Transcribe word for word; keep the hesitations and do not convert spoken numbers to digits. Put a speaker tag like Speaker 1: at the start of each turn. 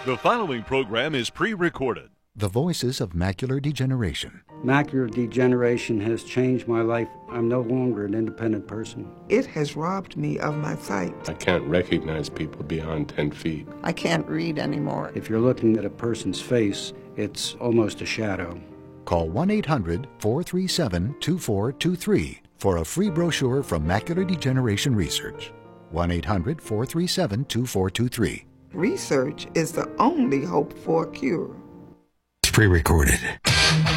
Speaker 1: The following program is pre-recorded.
Speaker 2: The Voices of Macular Degeneration.
Speaker 3: Macular degeneration has changed my life. I'm no longer an independent person.
Speaker 4: It has robbed me of my sight.
Speaker 5: I can't recognize people beyond ten feet.
Speaker 4: I can't read anymore.
Speaker 3: If you're looking at a person's face, it's almost a shadow.
Speaker 2: Call one eight hundred, four three seven, two four two three for a free brochure from Macular Degeneration Research. one eight hundred, four three seven, two four two three.
Speaker 4: Research is the only hope for a cure.
Speaker 2: It's pre-recorded.